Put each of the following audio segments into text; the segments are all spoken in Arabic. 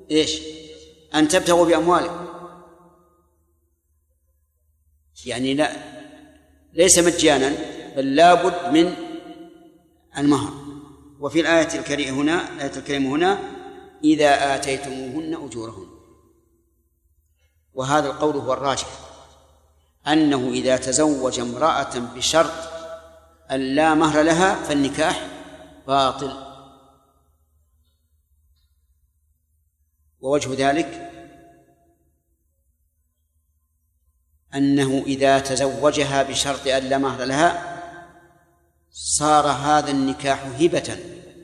إيش؟ أن تبتغوا بأموالكم، يعني لا، ليس مجانا بل لابد من المهر. وفي الآية الكريمة هنا إذا آتيتموهن أجورهن، وهذا القول هو الراجح، أنه إذا تزوج امرأة بشرط أن لا مهر لها فالنكاح باطل. ووجه ذلك أنه إذا تزوجها بشرط أن لا مهر لها صار هذا النكاح هبة،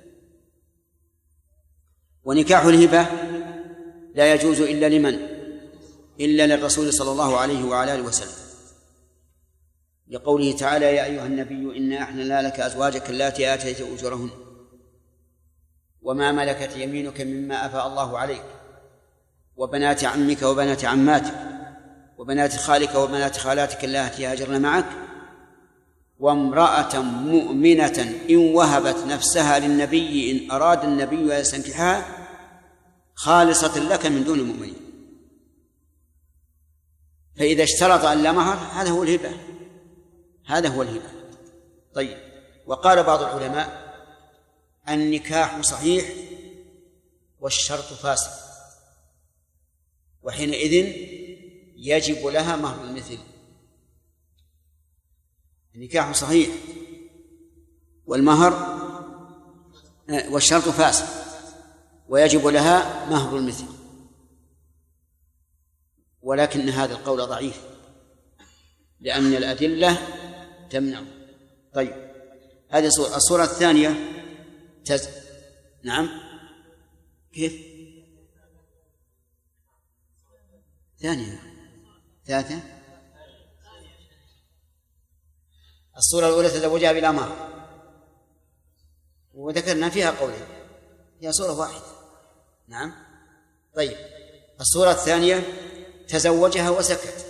ونكاح الهبة لا يجوز إلا لمن؟ إلا للرسول صلى الله عليه وعلى آله وسلم، لقوله تعالى يا أيها النبي إنا أحللنا لك أزواجك اللاتي آتيت أجورهن وما ملكت يمينك مما أفاء الله عليك وبنات عمك وبنات عماتك وبنات خالك وبنات خالاتك اللاتي هاجرن معك وامرأة مؤمنة إن وهبت نفسها للنبي إن أراد النبي أن يستنكحها خالصة لك من دون المؤمنين. فإذا اشترط أن لا مهر هذا هو الهبة، هذا هو الهبة. طيب، وقال بعض العلماء النكاح صحيح والشرط فاسد، وحينئذ يجب لها مهر المثل. النكاح صحيح والمهر والشرط فاسد ويجب لها مهر المثل، ولكن هذا القول ضعيف لأن الأدلة تمنع. طيب، هذه الصورة الثانية نعم، كيف؟ ثانية ثالثة. الصورة الأولى تزوجها بلا مهر، وذكرنا فيها قولين، هي صورة واحدة. نعم. طيب، الصورة الثانية تزوجها وسكت،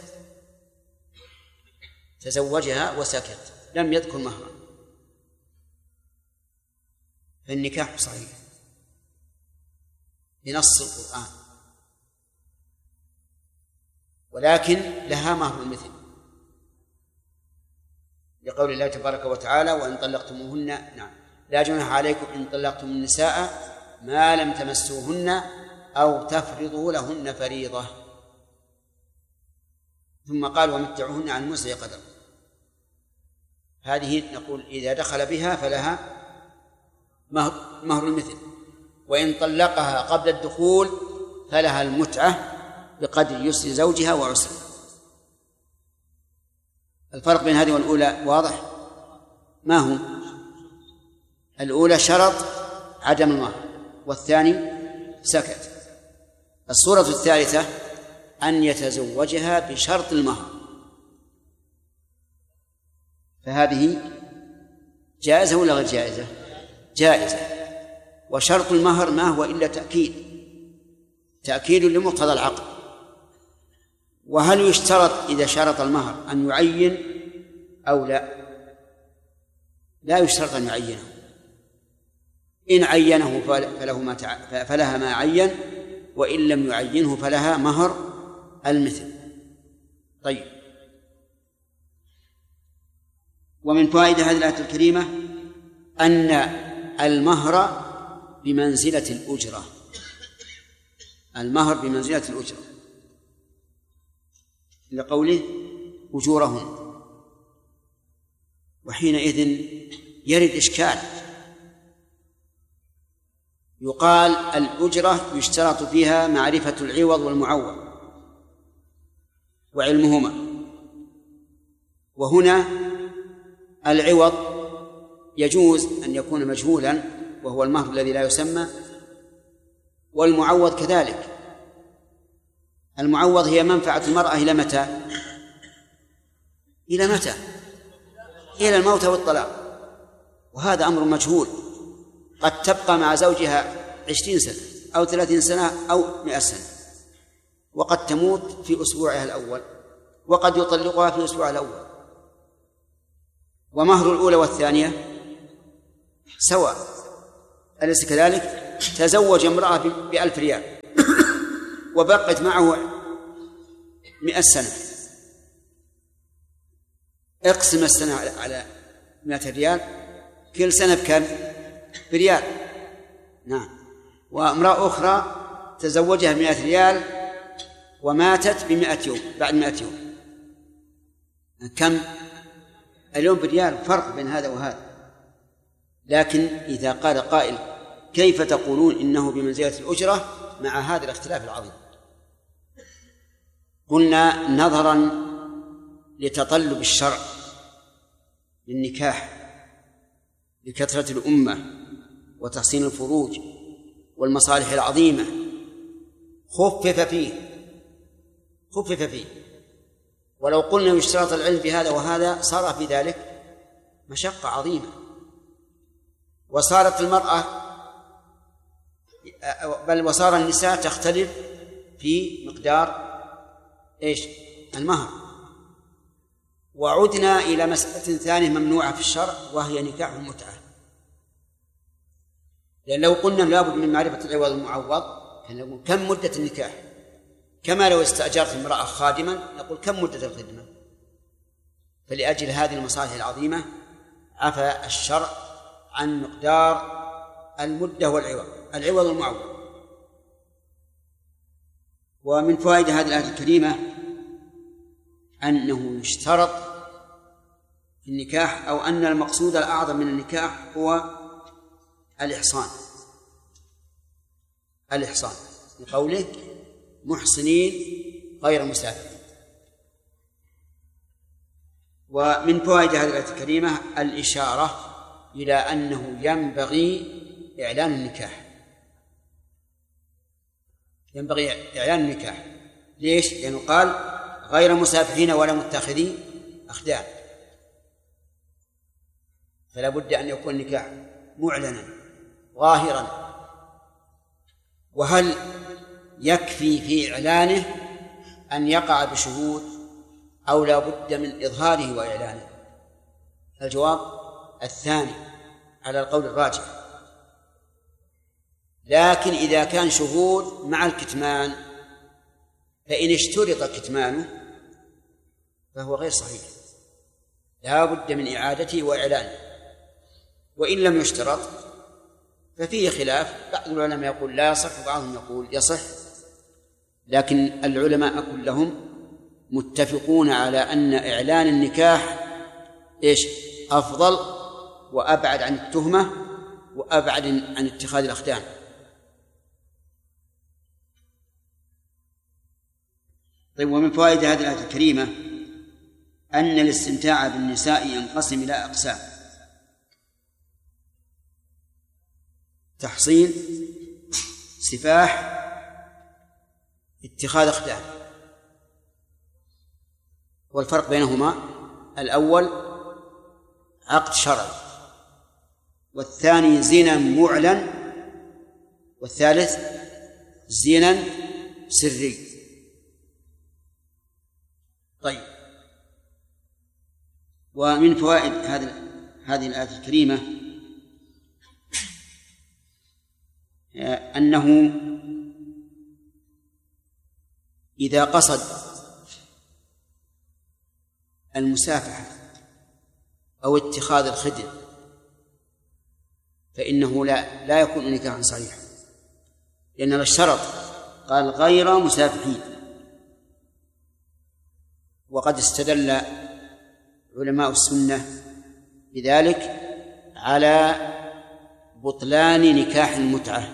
تزوجها وسكت لم يذكر مهرا، فالنكاح صحيح بنص القرآن، ولكن لها مهر المثل لقول الله تبارك وتعالى وإن طلقتموهن نعم لا جناح عليكم إن طلقتم النساء ما لم تمسوهن أو تفرضوا لهن فريضة. ثم قال ومتعوهن عن المسع قدر. هذه نقول إذا دخل بها فلها مهر المثل، وإن طلقها قبل الدخول فلها المتعة بقدر يسر زوجها وعسره. الفرق بين هذه والأولى واضح؟ ما هو؟ الأولى شرط عدم المهر والثاني سكت. الصورة الثالثة أن يتزوجها بشرط المهر، فهذه جائزة ولا غير جائزة؟ جائزة. وشرط المهر ما هو إلا تأكيد لمقتضى العقد. وهل يشترط إذا شرط المهر أن يعين أو لا؟ لا يشترط أن يعينه، إن عينه فلها ما عين، وإن لم يعينه فلها مهر المثل. طيب، ومن فوائد هذه الآية الكريمة أن المهر بمنزلة الأجرة، المهر بمنزلة الأجرة لقوله أجورهن. وحينئذ يرد إشكال، يقال الأجرة يشترط فيها معرفة العوض والمعوض وعلمهما، وهنا العوض يجوز أن يكون مجهولا وهو المهر الذي لا يسمى، والمعوض كذلك. المعوض هي منفعة المرأة إلى متى؟ إلى متى؟ إلى الموت والطلاق، وهذا أمر مجهول، قد تبقى مع زوجها 20 سنة أو 30 سنة أو 100 سنة، وقد تموت في أسبوعها الأول، وقد يطلقها في أسبوعها الأول. ومهر الأولى والثانية سواء، أليس كذلك؟ تزوج امرأة ب1,000 ريال وبقت معه 100 سنة، اقسم السنة على 100 ريال، كل سنة بكم؟ بريال. نعم. وامرأة أخرى تزوجها 100 ريال وماتت ب100 يوم، بعد 100 يوم، كم؟ اليوم بريال، فرق بين هذا وهذا. لكن إذا قال قائل كيف تقولون إنه بمنزلة الأجرة مع هذا الاختلاف العظيم؟ قلنا نظرا لتطلب الشرع للنكاح لكثرة الأمة وتحصين الفروج والمصالح العظيمة خفف فيه. ولو قلنا يشترط العلم بهذا وهذا صار في ذلك مشقة عظيمة، وصارت المرأة بل وصار النساء تختلف في مقدار المهر. وعدنا إلى مسألة ثانية ممنوعة في الشرع، وهي نكاح المتعة. لأن لو قلنا لابد من معرفة العوض المعوض نقول كم مدة النكاح، كما لو استأجرت المرأة خادما نقول كم مدة الخدمة. فلأجل هذه المصالح العظيمة عفى الشرع عن مقدار المدة والعوض المعوض. ومن فوائد هذه الآية الكريمة أنه يشترط في النكاح، أو أن المقصود الأعظم من النكاح هو الإحصان لقوله محصنين غير مسافرين. ومن فوائد هذه الآية الكريمة الإشارة إلى أنه ينبغي إعلان النكاح. ليش؟ لأنه قال غير مسافحين ولا متخذي أخدان، فلا بد أن يكون النكاح معلنا ظاهرا. وهل يكفي في إعلانه أن يقع بشهود أو لا بد من إظهاره وإعلانه؟ الجواب الثاني على القول الراجح. لكن إذا كان شهود مع الكتمان فإن اشترط كتمانه فهو غير صحيح، لا بد من إعادته وإعلانه. وإن لم يشترط ففيه خلاف، بعض العلماء يقول لا يصح وبعضهم يقول يصح، لكن العلماء كلهم متفقون على أن إعلان النكاح أفضل وأبعد عن التهمة وأبعد عن اتخاذ الأخدان. طيب، ومن فوائد هذه الآية الكريمة أن الاستمتاع بالنساء ينقسم إلى أقسام: تحصين، سفاح، اتخاذ أخدان. والفرق بينهما: الأول عقد شرعي، والثاني زنا معلن، والثالث زنا سري. طيب، ومن فوائد هذه الآية الكريمة أنه إذا قصد المسافحة أو اتخاذ الخدم فإنه لا يكون نكاحا صحيحا، لأن الشرط قال غير مسافحين. وقد استدل علماء السنة بذلك على بطلان نكاح المتعة،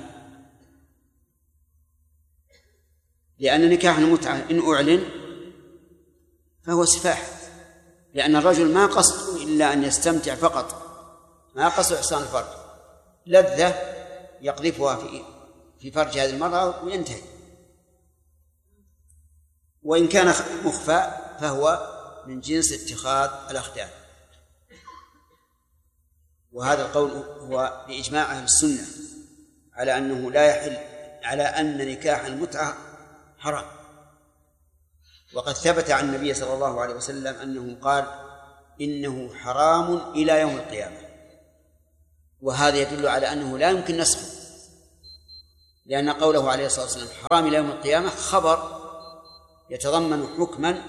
لأن نكاح المتعة إن أعلن فهو سفاح، لأن الرجل ما قصده إلا أن يستمتع فقط، ما قصده إحصان الفرج، لذة يقذفها في فرج هذه المرأة وينتهي. وإن كان مخفى فهو من جنس اتخاذ الأخدان. وهذا القول هو بإجماع أهل السنة على أنه لا يحل، على أن نكاح المتعة حرام. وقد ثبت عن النبي صلى الله عليه وسلم أنه قال إنه حرام إلى يوم القيامة، وهذا يدل على أنه لا يمكن نسخه، لأن قوله عليه الصلاة والسلام حرام إلى يوم القيامة خبر يتضمن حكما،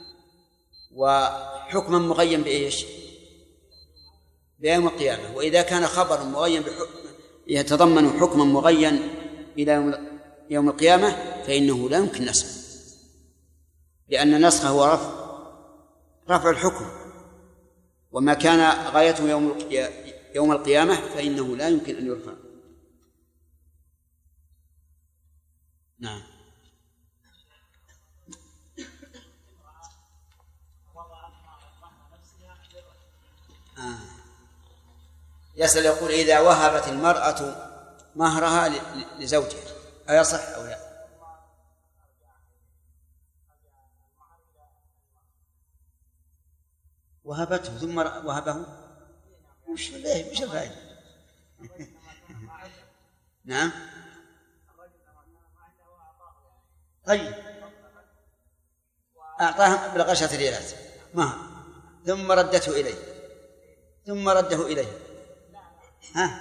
وحكما مغين بإيش؟ بيوم القيامة. وإذا كان خبرا مغين يتضمن حكما مغين إلى يوم القيامة فإنه لا يمكن نسخه، لأن نسخه هو رفع الحكم، وما كان غايته يوم القيامة فإنه لا يمكن أن يرفع. نعم. يسأل يقول إذا وهبت المرأة مهرها لزوجها أيصح أو لا؟ وهبته ثم وهبه مش الفائدة. نعم. طيب أعطاها بلغ 10 ريالات مهر ثم ردته إليه ثم رده إليه. ها؟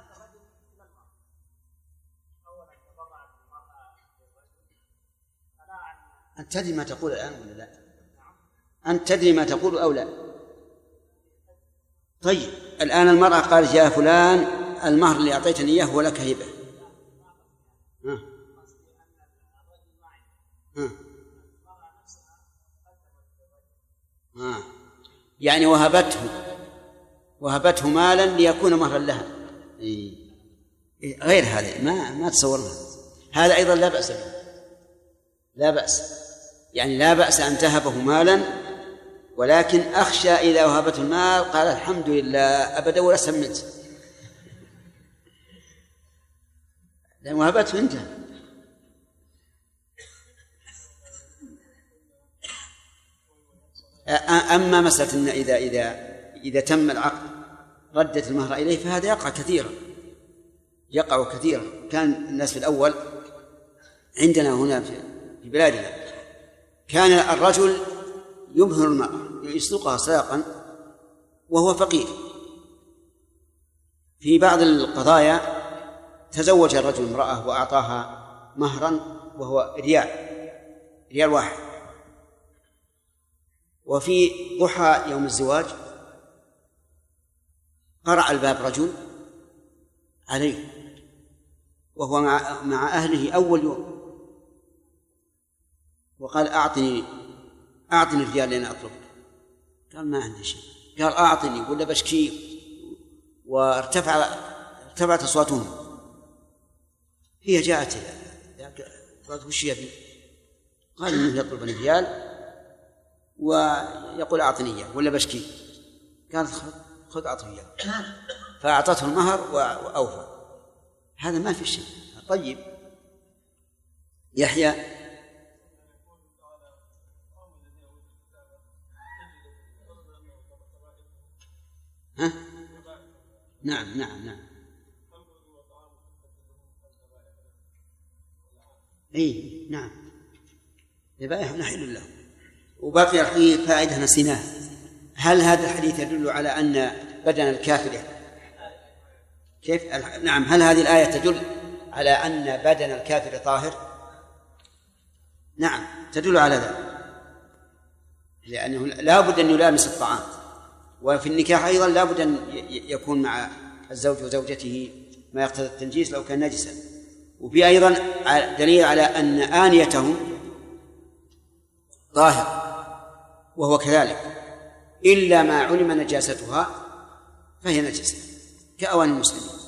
أنت تدري ما تقول الآن ولا لا؟ أنت تدري ما تقول أو لا؟ طيب الآن المرأة قالت يا فلان المهر اللي أعطيتني إياه هو لك هبة. يعني وهبته مالا ليكون مهرا لها. غير هذا ما تصورنا. هذا أيضا لا بأس به، لا بأس، يعني لا بأس أن تهبه مالا، ولكن أخشى إذا وهبته المال قال الحمد لله أبدا ولا سمنت، لأن وهبته أنت. أما مسألة إن إذا تم العقد ردت المهر إليه فهذا يقع كثيرا. كان الناس في الأول عندنا هنا في بلادنا كان الرجل يمهر المرأة يسلقها سلاقا وهو فقير. في بعض القضايا تزوج الرجل امرأة وأعطاها مهرا وهو ريال واحد، وفي ضحى يوم الزواج قرع الباب رجل عليه وهو مع أهله أول يوم، وقال أعطني الريال لأن أطلبك. قال ما عندي شيء. قال أعطني ولا بشكي، وارتفعت أصواتهم. هي جاءت قالت وش يبي؟ قال إنه يطلبني ريال ويقول أعطني إياه ولا بشكي. قالت خذ أعطني إياه، فأعطته المهر وأوفى. هذا ما في شيء. طيب يحيى. ها؟ نعم. اي نعم، ذبائح نحل له. وبقي الحديث فائدة نسيناها. هل هذا الحديث يدل على أن بدن الكافر كيف؟ نعم. هل هذه الآية تدل على أن بدن الكافر طاهر؟ نعم تدل على ذلك، لأنه لا بد أن يلامس الطعام. وفي النكاح أيضا لا بد أن يكون مع الزوج وزوجته ما يقتضي التنجيس لو كان نجسا. وفي أيضا دليل على أن آنيتهم طاهر وهو كذلك، إلا ما علم نجاستها فهي نجسة كأواني المسلمين.